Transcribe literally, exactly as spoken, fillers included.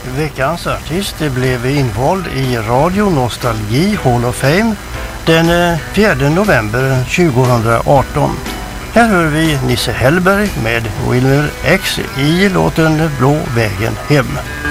Veckans artist blev invald i Radio Nostalgi Hall of Fame den fjärde november tjugohundraarton. Här hör vi Nisse Hellberg med Wilmer X i låten Blå vägen hem.